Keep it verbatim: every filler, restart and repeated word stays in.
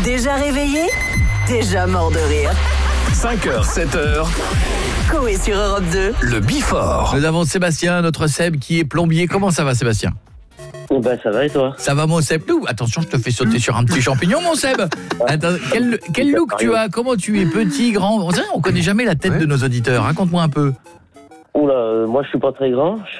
Déjà réveillé, déjà mort de rire. cinq heures, sept heures. Coé sur Europe deux. Le Before. Nous avons Sébastien, notre Seb, qui est plombier. Comment ça va, Sébastien? Oh bah ça va et toi? Ça va, mon Seb? Ouh, attention, je te fais sauter sur un petit champignon, mon Seb. Attends, quel, quel look tu as? Comment tu es? Petit, grand? On dirait, on connaît jamais la tête Ouais. de nos auditeurs. Raconte-moi un peu. Oula, euh, moi je suis pas très grand,